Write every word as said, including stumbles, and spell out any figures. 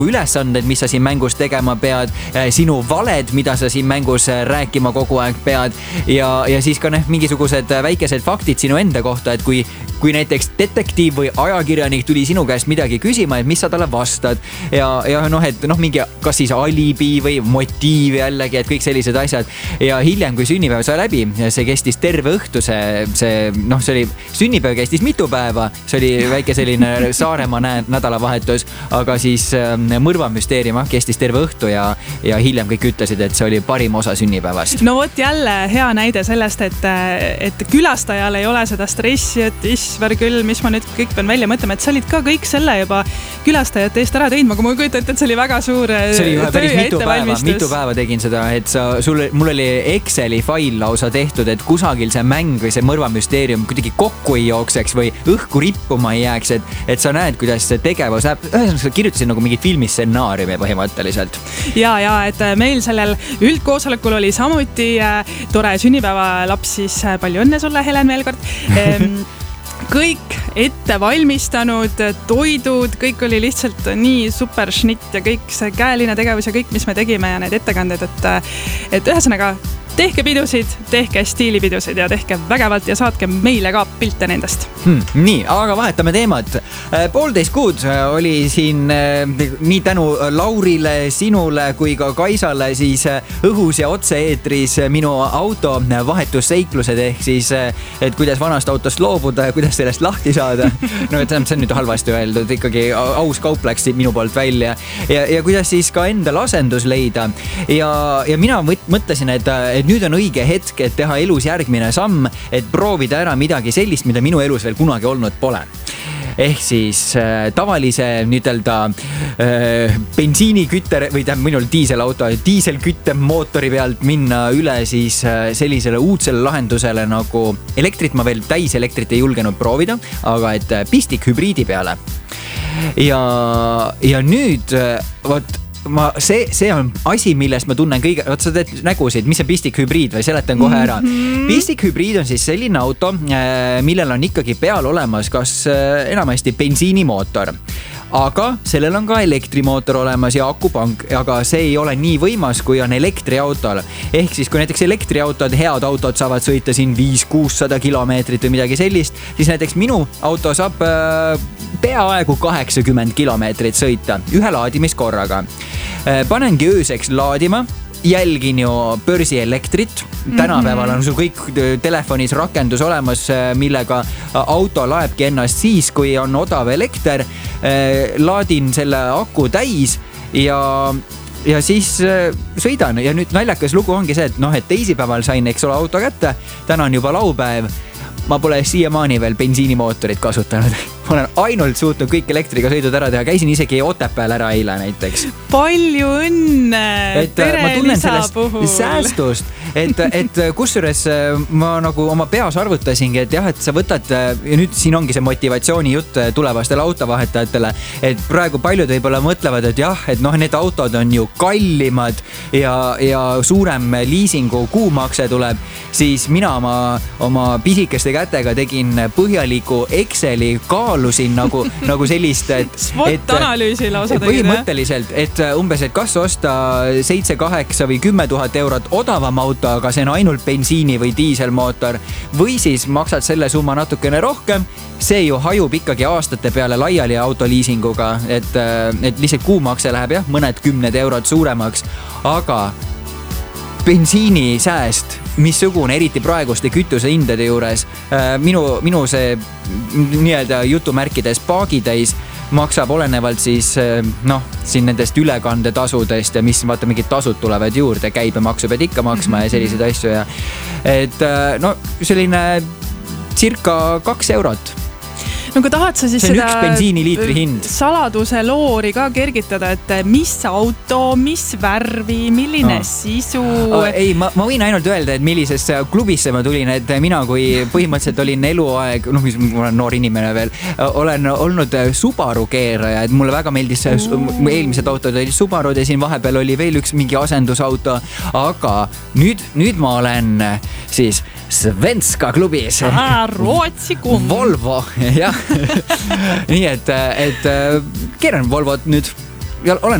ülesanded, mis sa siin mängus tegema pead, sinu valed, mida sa siin mängus rääkima kogu aeg pead ja, ja siis ka ne, mingisugused väikesed faktid sinu enda kohta, et kui, kui näiteks detektiiv või ajakirjanik tuli sinu käest midagi küsima, et mis sa talle vastad ja, ja noh, et noh, mingi kas siis alibi või motiiv jällegi, et kõik sellised asjad ja hiljem, kui sünnipäev sai läbi, see kestis terve õhtu, see, see noh, see oli, sünnipäev kestis mitu päeva, see oli väike selline Saaremaa nädalavahetus, aga siis mõrvamüsteerium kestis terve õhtu ja, ja hiljem kõik ütlesid, et see oli parim osa sünnipäevast. No vot jälle hea näide sellest, et, et külastajal ei ole seda stressi, et isver küll, mis ma nüüd kõik pean välja mõtlema, et sa olid ka kõik selle juba külastajate eest ära teinud, aga ma kujutan ette, et see oli väga suur see oli päris mitu päeva, mitu päeva tegin seda, et sa, sul, mul oli Exceli fail lausa tehtud, et kusagil see mäng või see mõrvamüsteerium kuidagi kokku ei jookseks või õhku rippuma ei jääks, et, et sa näed, kuidas see tegevus läheb, ühesõnaga sa kirjutasid nagu mingit filmi stsenaariumi põhimõtteliselt. Ja, ja, et meil sellel üldkoosolekul oli samuti tore sünnipäevalaps, siis palju õnne sulle, Helen, veel kord. Kõik ette valmistanud, toidud, kõik oli lihtsalt nii super šnitt ja kõik see käeline tegevus ja kõik, mis me tegime ja need ettekanded, et, et ühesõnaga tehke pidusid, tehke stiilipidusid ja tehke vägevalt ja saatke meile ka pilte nendest. Hmm, nii, aga vahetame teemat. Poolteist kuud oli siin nii tänu Laurile, sinule kui ka Kaisale siis õhus ja otse-eetris minu auto vahetusseiklused ehk siis, et kuidas vanast autost loobuda ja kuidas sellest lahti saada. No, et see on nüüd halvasti öeldud, ikkagi aus kaup läks minu poolt välja ja, ja kuidas siis ka endal asendus leida. Ja, ja mina mõtlesin, et et nüüd on õige hetk, et teha elus järgmine samm, et proovida ära midagi sellist, mida minu elus veel kunagi olnud pole. Ehk siis äh, tavalise nüüdelda äh, bensiinikütte või tähendab minul diiselauto, diiselkütte mootori pealt minna üle siis äh, sellisele uudsele lahendusele nagu elektrit ma veel täis elektrit ei julgenud proovida, aga et äh, pistik hübriidi peale. Ja, ja nüüd äh, võt ma, see, see on asi, millest ma tunnen kõige, oot sa teed nägusid, mis see pistik hübriid või seletan kohe ära. Mm-hmm. Pistik hübriid on siis selline auto, millel on ikkagi peal olemas kas enamasti bensiinimootor. Aga sellel on ka elektrimootor olemas ja akupank, aga see ei ole nii võimas, kui on elektriautol. Ehk siis, kui näiteks elektriautod, head autod saavad sõita siin viis kuussada kilomeetrit või midagi sellist, siis näiteks minu auto saab äh, peaaegu kaheksakümmend kilomeetrit sõita ühe laadimiskorraga. Äh, panengi ööseks laadima, jälgin ju börsielektrit. Tänapäeval on sul kõik telefonis rakendus olemas, millega auto laebki ennast siis, kui on odav elekter. Laadin selle aku täis ja, ja siis sõidan. Ja nüüd naljakas lugu ongi see, et noh, et teisipäeval sain, eks ole, auto kätte. Täna on juba laupäev. Ma pole siiamaani veel bensiinimootorit kasutanud. Ma olen ainult suutnud kõik elektriga sõidud ära teha. Käisin isegi Otepääl ära eile näiteks. Palju õnne pere lisa puhul. Säästust, et, et kusjuures ma nagu oma peas arvutasingi, et jah, et sa võtad, ja nüüd siin ongi see motivatsiooni jutt tulevastele autovahetajatele, et praegu paljud võib-olla mõtlevad, et jah, et noh, need autod on ju kallimad ja, ja suurem liisingu kuumakse tuleb, siis mina oma, oma pisikeste kätega tegin põhjaliku Exceli kaalusin nagu, nagu sellist, et SWOT-analüüsi lausa tegid. Põhimõtteliselt, et umbes, et kas osta seitse, kaheksa või kümme tuhat eurot odavam auto, aga see on ainult bensiini või diiselmootor, või siis maksad selle summa natukene rohkem, see ju hajub ikkagi aastate peale laiali autoliisinguga, et, et lihtsalt kuumakse läheb jah, mõned kümned eurod suuremaks, aga bensiinisääst, missugune, eriti praeguste kütusehindade juures, minu, minu see nii-öelda jutumärkides paagitäis maksab olenevalt siis noh, siin nendest ülekandetasudest ja mis vaata mingid tasud tulevad juurde, käibemaksu pead ikka maksma ja selliseid asju ja et no selline circa kaks eurot. No kui tahad sa siis see on seda üks bensiiniliitri hind. Saladuse loori ka kergitada, et mis auto, mis värvi, milline no. sisu? Oh, ei, ma, ma võin ainult öelda, et millisesse klubisse ma tulin, et mina kui põhimõtteliselt olin eluaeg, noh, mis ma olen noor inimene veel, olen olnud Subaru keeraja, et mulle väga meeldis see, eelmised autod olid Subarud ja siin vahepeal oli veel üks mingi asendusauto, aga nüüd, nüüd ma olen siis Svenska klubis. Aha, Rootsi kumb. Volvo, jah. Nii et, et keeran Volvot nüüd. ja olen